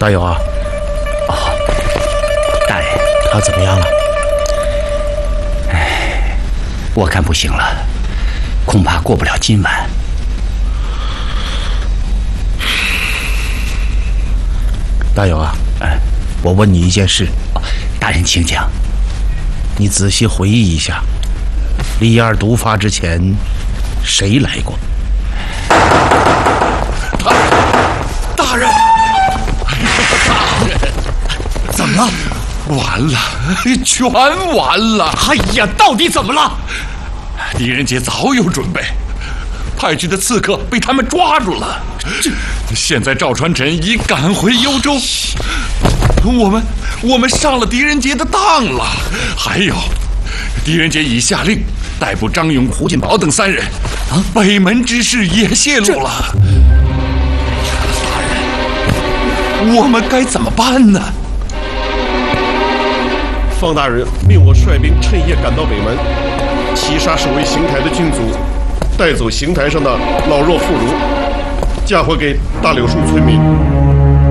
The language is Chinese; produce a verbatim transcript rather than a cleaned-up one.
大友啊， 哦，大人， 他怎么样了？ 哎，我看不行了，恐怕过不了今晚。 大友啊， 哎， 我问你一件事。 哦，大人请讲。 你仔细回忆一下，李二毒发之前，谁来过？ 大人，大人， 怎么了？ 完了，全完了！ 哎呀，到底怎么了？ 狄仁杰早有准备，派去的刺客被他们抓住了。这，现在赵传臣已赶回幽州，我们我们上了狄仁杰的当了。还有，狄仁杰已下令逮捕张勇、胡金宝等三人，啊，北门之事也泄露了。大人，我们该怎么办呢？ 方大人命我率兵趁夜赶到北门，齐杀守卫邢台的军卒，带走邢台上的老弱妇孺，嫁祸给大柳树村民。